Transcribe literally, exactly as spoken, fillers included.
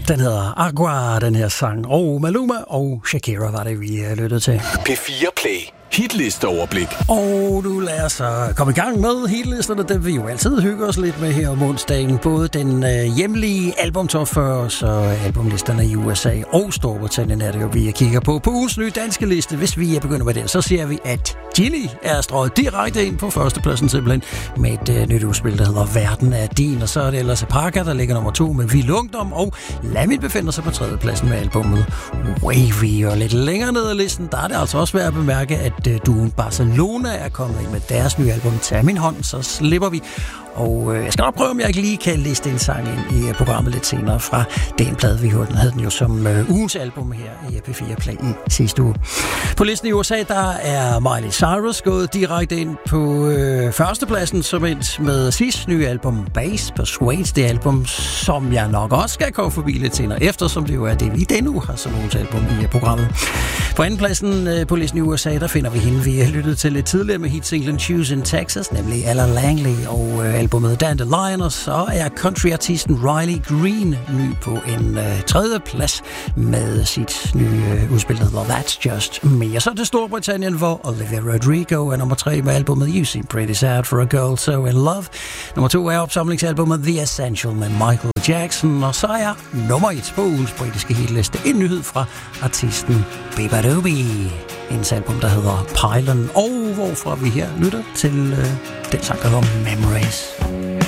Den hedder Agua, den her sang. Og Maluma og Shakira var det, vi lyttede til. P fire Play. Hitlisteoverblik. Og nu lad os uh, komme i gang med hitlisterne. Det vil jo altid hygge os lidt med her om onsdagen. Både den uh, hjemlige albumtop fyrre, så albumlisterne i U S A og Storbritannien er det jo, vi kigger på. På ugens nye danske liste, hvis vi begynder med den, så ser vi, at Gilly er strøget direkte ind på førstepladsen simpelthen med et uh, nyt udspil, der hedder Verden er din. Og så er det ellers Parker, der ligger nummer to med Vild Ungdom, og Lamin befinder sig på tredjepladsen med albummet Wavy. Og lidt længere ned ad listen, der er det altså også værd at bemærke, at duoen Barcelona er kommet ind med deres nye album Tag min hånd, så slipper vi. Og øh, jeg skal nok prøve, om jeg ikke lige kan liste en sang ind i uh, programmet lidt senere fra den plade, vi hørte. Den havde den jo som øh, ugens album her i P fire Play i sidste uge. På listen i U S A, der er Miley Cyrus gået direkte ind på øh, førstepladsen, som et med sidste nye album Bass Persuades, det album, som jeg nok også skal komme forbi lidt senere, eftersom det jo er det, vi denne uge har som ugens album i uh, programmet. På andenpladsen øh, på listen i U S A, der finder vi hende, vi har lyttet til lidt tidligere med hitsinglen Choose in Texas, nemlig Ella Langley, og øh, albumet Dandelion, og så er countryartisten Riley Green ny på en øh, tredje plads med sit nye øh, udspil, der hedder That's Just Me. Og så til Storbritannien, hvor Olivia Rodrigo er nummer tre med albumet You Seem Pretty Sad for a Girl So in Love. Nummer to er opsamlingsalbumet The Essential med Michael Jackson, og så er nummer et på ugens britiske hitliste en nyhed fra artisten Bebadoobee. Hendes album, der hedder Pylon, og hvorfra vi her lytter til øh, den sang, der hedder Memories.